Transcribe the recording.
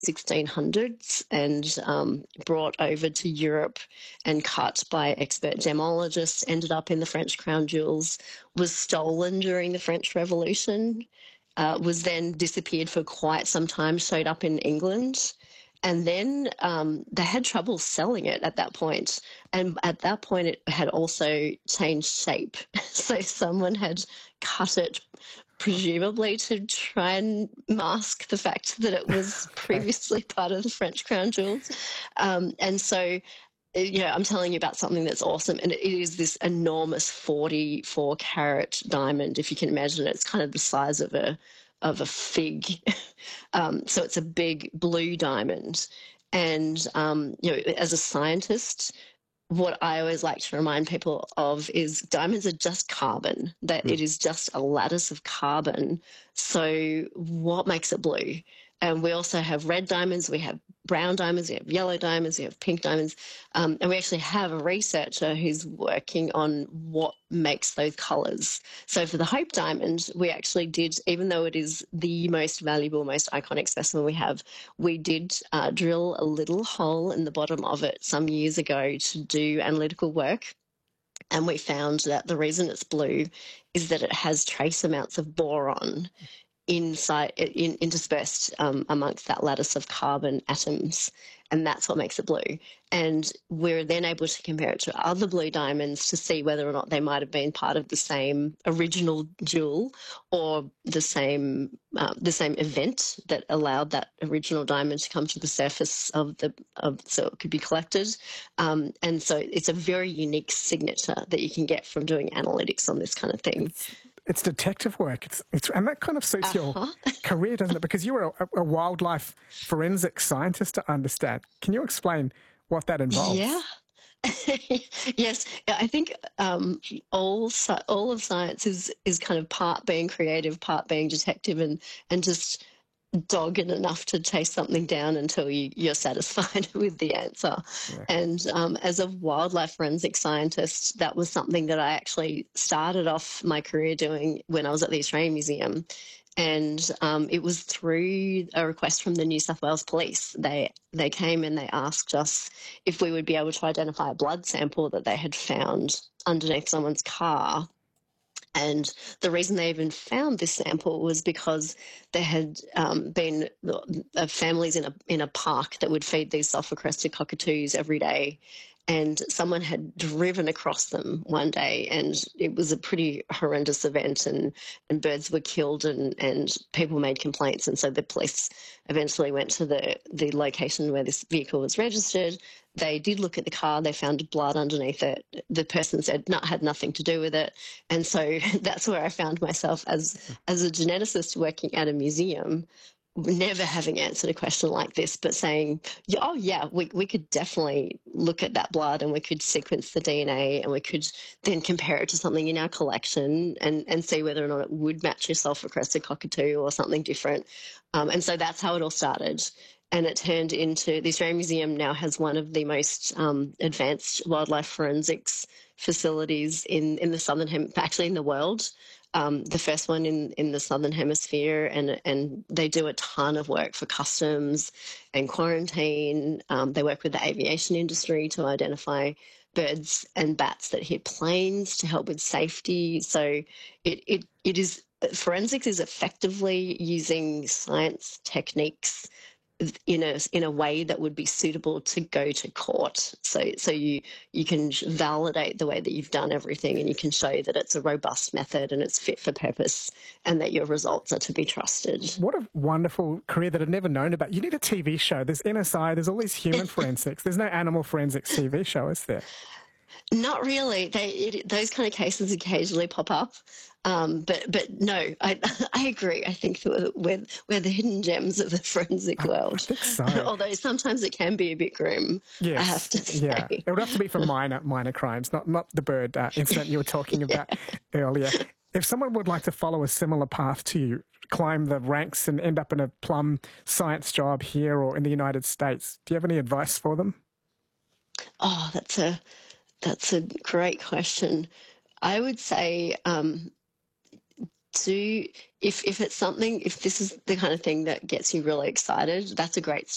1600s and brought over to Europe and cut by expert gemologists, ended up in the French crown jewels, was stolen during the French Revolution, was then disappeared for quite some time, showed up in England. And then they had trouble selling it at that point. And at that point, it had also changed shape. So someone had cut it, presumably to try and mask the fact that it was Okay. previously part of the French crown jewels. And so, I'm telling you about something that's awesome. And it is this enormous 44 carat diamond. If you can imagine it, it's kind of the size of a fig. So it's a big blue diamond. And, as a scientist, what I always like to remind people of is diamonds are just carbon, that it is just a lattice of carbon. So what makes it blue? And we also have red diamonds, we have brown diamonds, we have yellow diamonds, we have pink diamonds. And we actually have a researcher who's working on what makes those colors. So for the Hope diamond, we actually did, even though it is the most valuable, most iconic specimen we did drill a little hole in the bottom of it some years ago to do analytical work. And we found that the reason it's blue is that it has trace amounts of boron interspersed amongst that lattice of carbon atoms, and that's what makes it blue. And we're then able to compare it to other blue diamonds to see whether or not they might have been part of the same original jewel or the same event that allowed that original diamond to come to the surface so it could be collected. And so it's a very unique signature that you can get from doing analytics on this kind of thing. It's detective work. And that kind of suits your career, doesn't it? Because you were a wildlife forensic scientist, to understand. Can you explain what that involves? Yeah. Yes, I think all of science is kind of part being creative, part being detective, and just dogged enough to chase something down until you're satisfied with the answer. Yeah. And as a wildlife forensic scientist, that was something that I actually started off my career doing when I was at the Australian Museum. And it was through a request from the New South Wales Police. They came and they asked us if we would be able to identify a blood sample that they had found underneath someone's car. And the reason they even found this sample was because there had been families in a park that would feed these sulphur-crested cockatoos every day, and someone had driven across them one day, and it was a pretty horrendous event, and birds were killed, and people made complaints, and so the police eventually went to the location where this vehicle was registered. They did look at the car. They found blood underneath it. The person said had nothing to do with it. And so that's where I found myself as a geneticist working at a museum, never having answered a question like this, but saying, oh, yeah, we could definitely look at that blood and we could sequence the DNA and we could then compare it to something in our collection and see whether or not it would match your sulphur-crested cockatoo or something different. And so that's how it all started. And it turned into, the Australian Museum now has one of the most advanced wildlife forensics facilities in the actually in the world. The first one in the Southern Hemisphere, and they do a ton of work for customs and quarantine. They work with the aviation industry to identify birds and bats that hit planes to help with safety. So it is, forensics is effectively using science techniques in a way that would be suitable to go to court. So you can validate the way that you've done everything, and you can show that it's a robust method and it's fit for purpose and that your results are to be trusted. What a wonderful career that I'd never known about. You need a TV show. There's NSI, there's all these human forensics. There's no animal forensics TV show, is there? Not really. Those kind of cases occasionally pop up. But no, I agree. I think that we're the hidden gems of the forensic world. I think so. Although sometimes it can be a bit grim, yes. I have to say. Yeah. It would have to be for minor crimes, not the bird incident you were talking about earlier. If someone would like to follow a similar path to you, climb the ranks and end up in a plum science job here or in the United States, do you have any advice for them? Oh, that's a great question. I would say if this is the kind of thing that gets you really excited, that's a great